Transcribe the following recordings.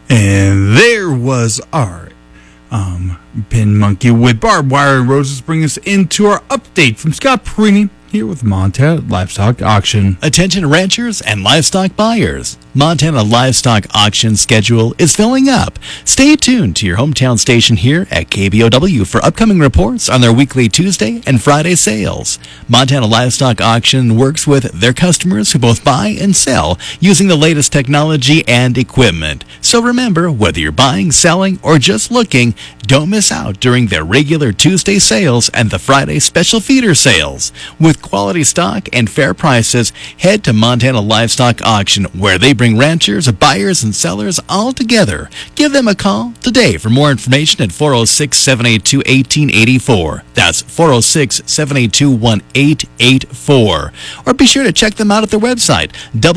And there was our Pin Monkey with Barbed Wire and Roses, bring us into our update from Scott Perini here with Montana Livestock Auction. Attention ranchers and livestock buyers. Montana Livestock Auction schedule is filling up. Stay tuned to your hometown station here at KBOW for upcoming reports on their weekly Tuesday and Friday sales. Montana Livestock Auction works with their customers who both buy and sell using the latest technology and equipment. So remember, whether you're buying, selling, or just looking, don't miss out during their regular Tuesday sales and the Friday special feeder sales. With quality stock and fair prices, head to Montana Livestock Auction, where they bring ranchers, buyers, and sellers all together. Give them a call today for more information at 406-782-1884. That's 406-782-1884. Or be sure to check them out at their website,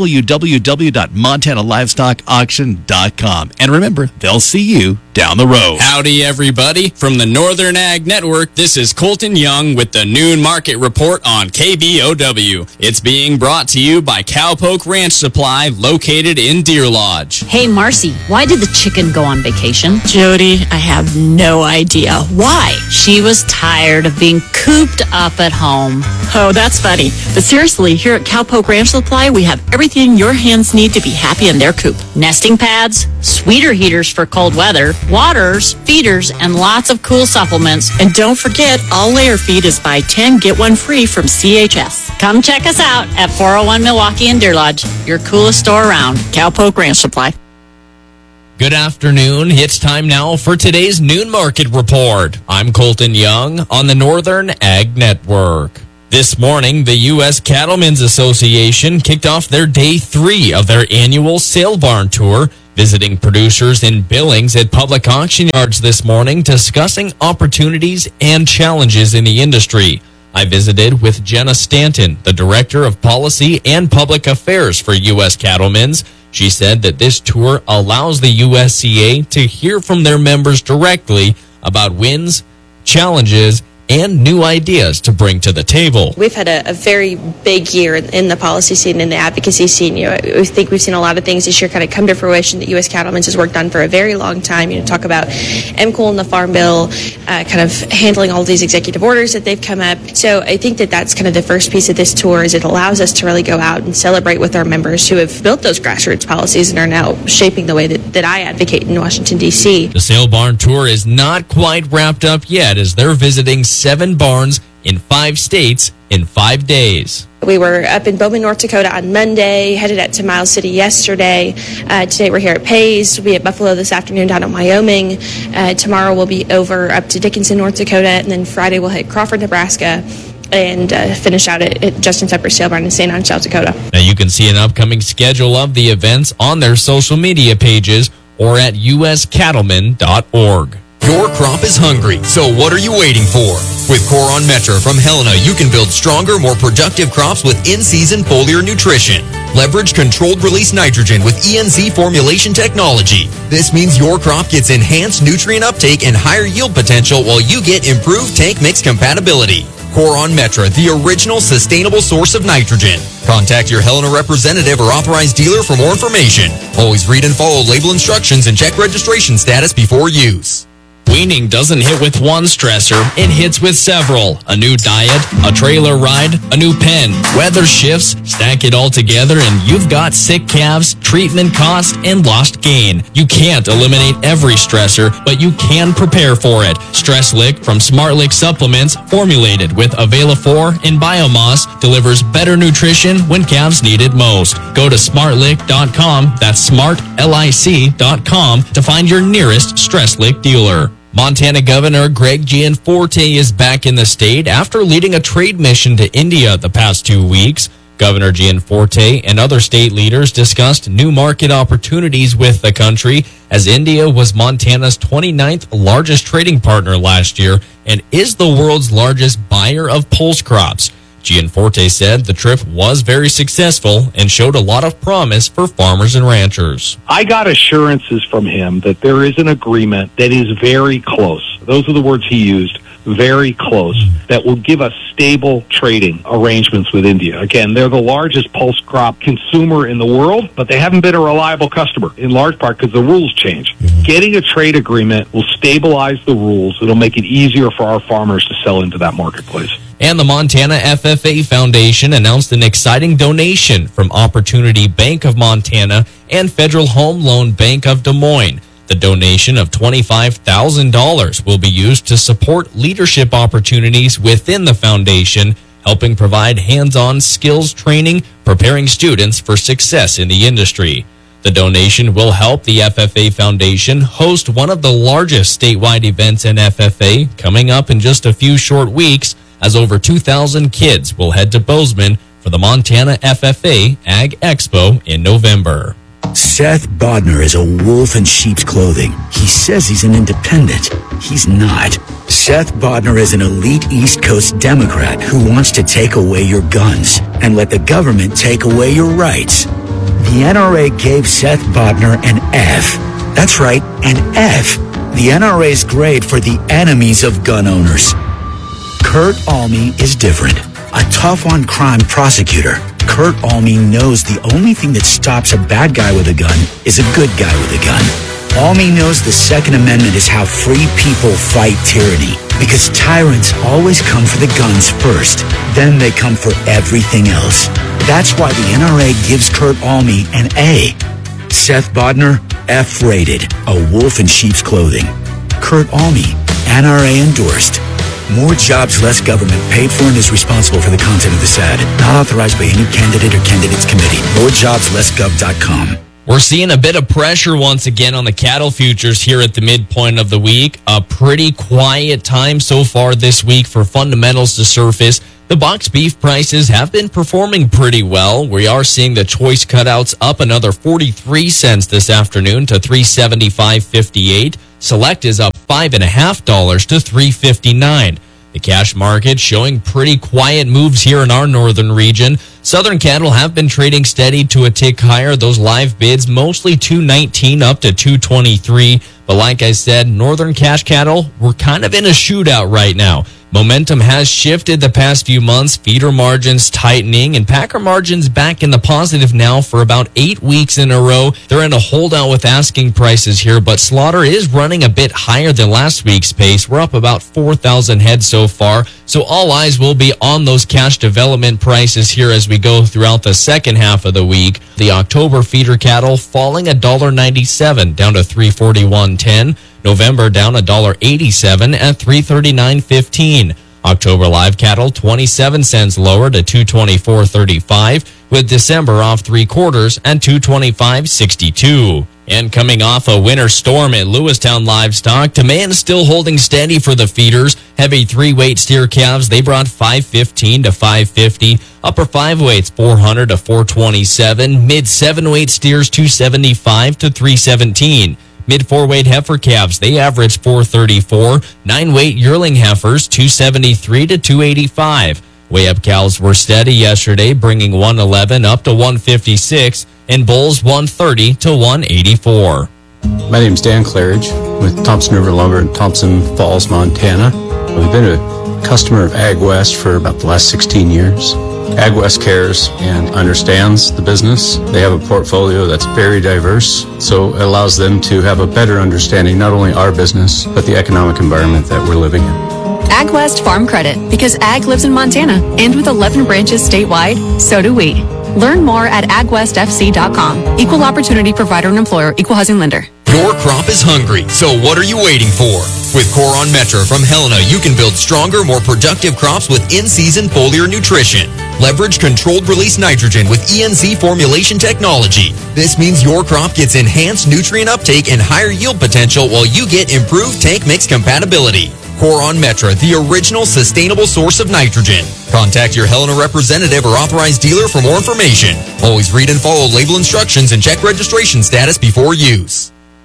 www.montanalivestockauction.com. And remember, they'll see you down the road. Howdy, everybody. From the Northern Ag Network, this is Colton Young with the Noon Market Report on KBOW. It's being brought to you by Cowpoke Ranch Supply, located in Deer Lodge. Hey, Marcy, why did the chicken go on vacation? Jody, I have no idea. Why? She was tired of being cooped up at home. Oh, that's funny. But seriously, here at Cowpoke Ranch Supply, we have everything your hens need to be happy in their coop. Nesting pads, sweeter heaters for cold weather, waters, feeders, and lots of cool supplements. And don't forget, all layer feed is buy 10, get one free from CHS. Come check us out at 401 Milwaukee and Deer Lodge, your coolest store around. Cowpoke Ranch Supply. Good afternoon. It's time now for today's Noon Market Report. I'm Colton Young on the Northern Ag Network. This morning, the U.S. Cattlemen's Association kicked off their Day 3 of their annual Sale Barn Tour, visiting producers in Billings at public auction yards this morning, discussing opportunities and challenges in the industry. I visited with Jenna Stanton, the Director of Policy and Public Affairs for U.S. Cattlemen's. She said that this tour allows the USCA to hear from their members directly about wins, challenges, and new ideas to bring to the table. We've had a very big year in the policy scene and the advocacy scene. I think we've seen a lot of things this year kind of come to fruition that U.S. Cattlemen's has worked on for a very long time. Talk about MCOL and the Farm Bill, kind of handling all of these executive orders that they've come up. So I think that that's kind of the first piece of this tour, is it allows us to really go out and celebrate with our members who have built those grassroots policies and are now shaping the way that I advocate in Washington, D.C. The Sale Barn Tour is not quite wrapped up yet, as they're visiting 7 barns in 5 states in 5 days. We were up in Bowman, North Dakota on Monday, headed out to Miles City yesterday. Today we're here at Pays. We'll be at Buffalo this afternoon down in Wyoming. Tomorrow we'll be over up to Dickinson, North Dakota, and then Friday we'll hit Crawford, Nebraska, and finish out at Justin Tupper's Sale Barn in St. Ange, South Dakota. Now you can see an upcoming schedule of the events on their social media pages or at uscattlemen.org. Your crop is hungry, so what are you waiting for? With Coron Metra from Helena, you can build stronger, more productive crops with in-season foliar nutrition. Leverage controlled release nitrogen with ENZ formulation technology. This means your crop gets enhanced nutrient uptake and higher yield potential, while you get improved tank mix compatibility. Coron Metra, the original sustainable source of nitrogen. Contact your Helena representative or authorized dealer for more information. Always read and follow label instructions and check registration status before use. Weaning doesn't hit with one stressor, it hits with several. A new diet, a trailer ride, a new pen, weather shifts, stack it all together and you've got sick calves, treatment cost, and lost gain. You can't eliminate every stressor, but you can prepare for it. Stress Lick from Smart Lick Supplements, formulated with Avela4 and Biomass, delivers better nutrition when calves need it most. Go to smartlick.com, that's smartlic.com, to find your nearest Stress Lick dealer. Montana Governor Greg Gianforte is back in the state after leading a trade mission to India the past 2 weeks. Governor Gianforte and other state leaders discussed new market opportunities with the country, as India was Montana's 29th largest trading partner last year and is the world's largest buyer of pulse crops. Gianforte said the trip was very successful and showed a lot of promise for farmers and ranchers. I got assurances from him that there is an agreement that is very close. Those are the words he used, very close that will give us stable trading arrangements with India. Again, they're the largest pulse crop consumer in the world, but they haven't been a reliable customer, in large part because the rules change. Getting a trade agreement will stabilize the rules. It'll make it easier for our farmers to sell into that marketplace. And the Montana FFA Foundation announced an exciting donation from Opportunity Bank of Montana and Federal Home Loan Bank of Des Moines. The donation of $25,000 will be used to support leadership opportunities within the foundation, helping provide hands-on skills training, preparing students for success in the industry. The donation will help the FFA Foundation host one of the largest statewide events in FFA coming up in just a few short weeks, as over 2,000 kids will head to Bozeman for the Montana FFA Ag Expo in November. Seth Bodnar is a wolf in sheep's clothing. He says he's an independent. He's not. Seth Bodnar is an elite East Coast Democrat who wants to take away your guns and let the government take away your rights. The NRA gave Seth Bodnar an F. That's right, an F. The NRA's grade for the enemies of gun owners. Kurt Alme is different. A tough-on-crime prosecutor. Kurt Alme knows the only thing that stops a bad guy with a gun is a good guy with a gun. Alme knows the Second Amendment is how free people fight tyranny, because tyrants always come for the guns first, then they come for everything else. That's why the NRA gives Kurt Alme an A. Seth Bodnar, F-rated, a wolf in sheep's clothing. Kurt Alme, NRA endorsed. More jobs, less government, paid for and is responsible for the content of this ad. Not authorized by any candidate or candidates committee. MoreJobsLessGov.com. We're seeing a bit of pressure once again on the cattle futures here at the midpoint of the week. A pretty quiet time so far this week for fundamentals to surface. The box beef prices have been performing pretty well. We are seeing the choice cutouts up another 43 cents this afternoon to $375.58. Select is up $5.50 to $3.59. The cash market showing pretty quiet moves here in our northern region. Southern cattle have been trading steady to a tick higher. Those live bids mostly $219 up to $223. But like I said, northern cash cattle, we're kind of in a shootout right now. Momentum has shifted the past few months, feeder margins tightening, and packer margins back in the positive now for about 8 weeks in a row. They're in a holdout with asking prices here, but slaughter is running a bit higher than last week's pace. We're up about 4,000 head so far, so all eyes will be on those cash development prices here as we go throughout the second half of the week. The October feeder cattle falling $1.97 down to $341.10. November down $1.87 at $339.15. October live cattle 27 cents lower to $224.35, with December off 3/4 at $225.62. And coming off a winter storm at Lewistown Livestock, demand still holding steady for the feeders. Heavy 3-weight steer calves, they brought $515 to $550. Upper 5 weights, $400 to $427. Mid 7-weight steers, $275 to $317. Mid 4-weight heifer calves, they averaged $434. 9-weight yearling heifers, $273 to $285. Weigh-up cows were steady yesterday, bringing 111 up to 156, and bulls 130 to 184. My name is Dan Claridge with Thompson River Lumber in Thompson Falls, Montana. We've been a customer of Ag West for about the last 16 years. Ag West cares and understands the business. They have a portfolio that's very diverse, so it allows them to have a better understanding, not only our business, but the economic environment that we're living in. Ag West Farm Credit, because Ag lives in Montana, and with 11 branches statewide, so do we. Learn more at agwestfc.com. Equal opportunity provider and employer, equal housing lender. Your crop is hungry, so what are you waiting for? With Coron Metra from Helena, you can build stronger, more productive crops with in-season foliar nutrition. Leverage controlled release nitrogen with ENC formulation technology. This means your crop gets enhanced nutrient uptake and higher yield potential while you get improved tank mix compatibility. Coron Metra, the original sustainable source of nitrogen. Contact your Helena representative or authorized dealer for more information. Always read and follow label instructions and check registration status before use.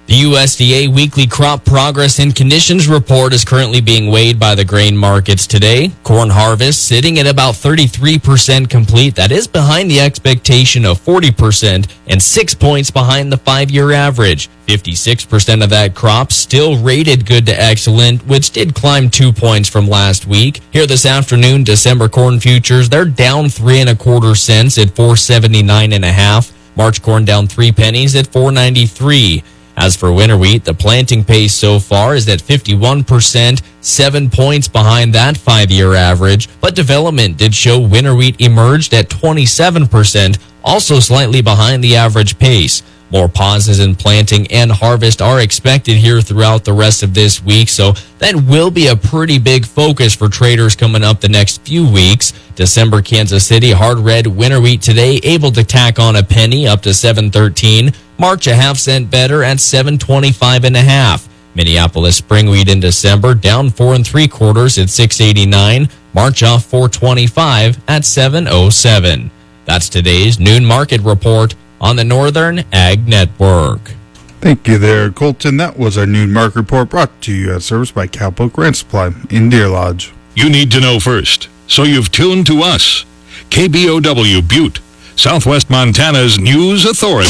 The USDA weekly crop progress and conditions report is currently being weighed by the grain markets today. Corn harvest sitting at about 33% complete. That is behind the expectation of 40% and 6 points behind the 5-year average. 56% of that crop still rated good to excellent, which did climb 2 points from last week. Here this afternoon, December corn futures, they're down 3 1/4 cents at 479.5. March corn down 3 pennies at 493. As for winter wheat, the planting pace so far is at 51%, 7 points behind that 5-year average. But development did show winter wheat emerged at 27%, also slightly behind the average pace. More pauses in planting and harvest are expected here throughout the rest of this week, so that will be a pretty big focus for traders coming up the next few weeks. December Kansas City hard red winter wheat today able to tack on a penny up to $7.13. March a half cent better at $7.25.5. Minneapolis spring wheat in December down 4 3/4 at $6.89. March off $4.25 at $7.07. That's today's noon market report on the Northern Ag Network. Thank you there, Colton. That was our noon market report brought to you as service by Cowpoke Ranch Supply in Deer Lodge. You need to know first, so you've tuned to us. KBOW Butte, Southwest Montana's news authority.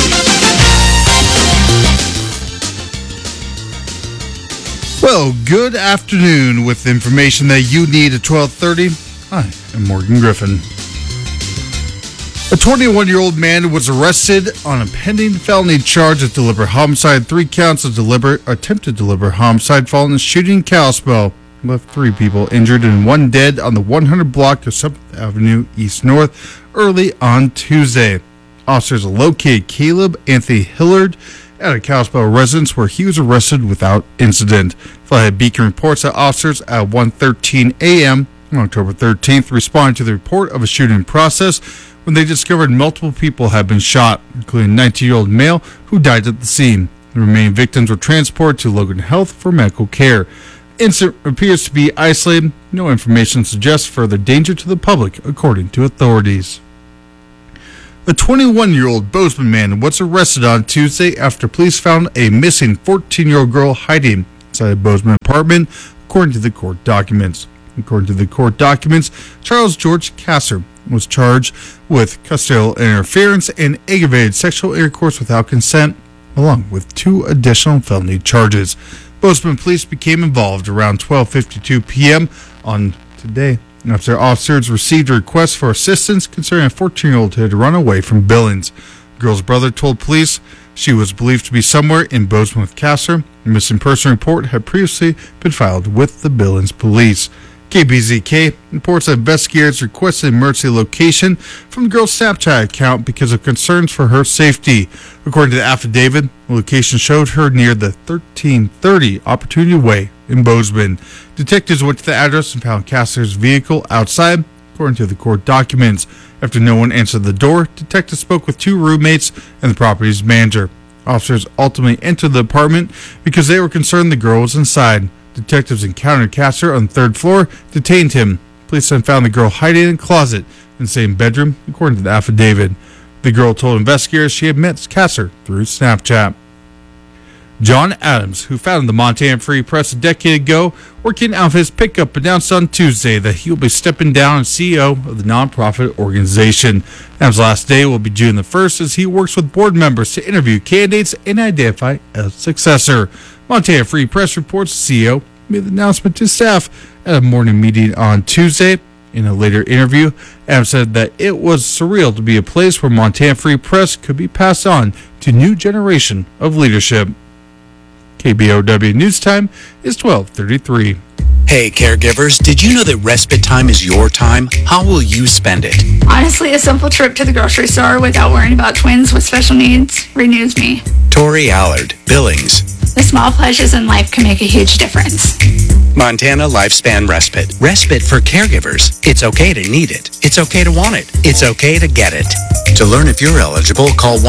Well, good afternoon. With information that you need at 12:30, I am Morgan Griffin. A 21-year-old man was arrested on a pending felony charge of deliberate homicide. 3 counts of attempted deliberate homicide following a shooting in Kalispell. Left 3 people injured and 1 dead on the 100 block of 7th Avenue East North early on Tuesday. Officers located Caleb Anthony Hillard at a Kalispell residence where he was arrested without incident. Flathead Beacon reports that officers at 1:13 a.m. on October 13th responded to the report of a shooting process when they discovered multiple people had been shot, including a 19-year-old male who died at the scene. The remaining victims were transported to Logan Health for medical care. The incident appears to be isolated. No information suggests further danger to the public, according to authorities. A 21-year-old Bozeman man was arrested on Tuesday after police found a missing 14-year-old girl hiding inside a Bozeman apartment, according to the court documents. According to the court documents, Charles George Kasser was charged with custodial interference and aggravated sexual intercourse without consent, along with 2 additional felony charges. Bozeman police became involved around 12:52 p.m. on today after officers received a request for assistance concerning a 14-year-old who had run away from Billings. The girl's brother told police she was believed to be somewhere in Bozeman with Kasser. A missing person report had previously been filed with the Billings police. KBZK reports that investigators requested emergency location from the girl's Snapchat account because of concerns for her safety. According to the affidavit, the location showed her near the 1330 Opportunity Way in Bozeman. Detectives went to the address and found Kasser's vehicle outside, according to the court documents. After no one answered the door, detectives spoke with 2 roommates and the property's manager. Officers ultimately entered the apartment because they were concerned the girl was inside. Detectives encountered Kasser on the 3rd floor, detained him. Police then found the girl hiding in a closet in the same bedroom, according to the affidavit. The girl told investigators she had met Kasser through Snapchat. John Adams, who founded the Montana Free Press a decade ago, working out of his pickup, announced on Tuesday that he will be stepping down as CEO of the nonprofit organization. Adams' last day will be June the 1st as he works with board members to interview candidates and identify a successor. Montana Free Press reports the CEO made the announcement to staff at a morning meeting on Tuesday. In a later interview, Adams said that it was surreal to be a place where Montana Free Press could be passed on to a new generation of leadership. KBOW News Time is 12:33. Hey, caregivers, did you know that respite time is your time? How will you spend it? Honestly, a simple trip to the grocery store without worrying about twins with special needs renews me. Tori Allard, Billings. The small pleasures in life can make a huge difference. Montana Lifespan Respite. Respite for caregivers. It's okay to need it. It's okay to want it. It's okay to get it. To learn if you're eligible, call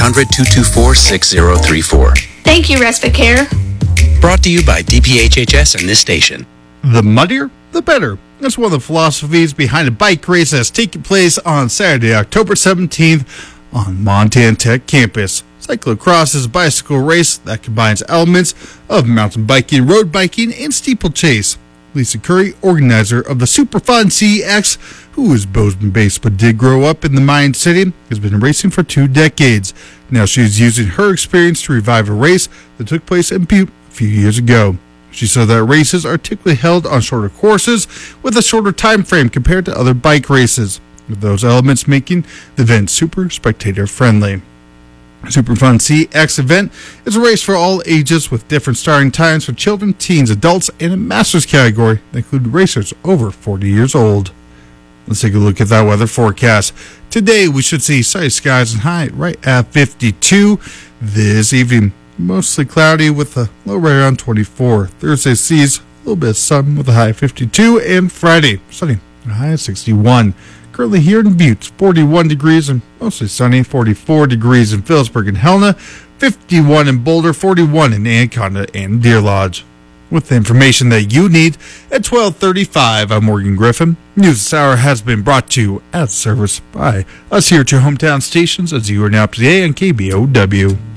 1-800-224-6034. Thank you, Respite Care. Brought to you by DPHHS and this station. The muddier, the better. That's one of the philosophies behind a bike race that's taking place on Saturday, October 17th on Montana Tech campus. Cyclocross is a bicycle race that combines elements of mountain biking, road biking, and steeplechase. Lisa Curry, organizer of the Superfun CX, who is Bozeman-based but did grow up in the Mine City, has been racing for 2 decades. Now she is using her experience to revive a race that took place in Butte a few years ago. She said that races are typically held on shorter courses with a shorter time frame compared to other bike races, with those elements making the event super spectator-friendly. Superfun CX event is a race for all ages with different starting times for children, teens, adults, and a master's category that include racers over 40 years old. Let's take a look at that weather forecast. Today we should see sunny skies and high right at 52. This evening, mostly cloudy with a low right around 24. Thursday sees a little bit of sun with a high of 52. And Friday, sunny, a high of 61. Currently here in Butte, 41 degrees and mostly sunny, 44 degrees in Phillipsburg and Helena, 51 in Boulder, 41 in Anaconda and Deer Lodge. With the information that you need at 12:35, I'm Morgan Griffin. News this hour has been brought to you as a service by us here at your hometown stations, as you are now up to date on KBOW.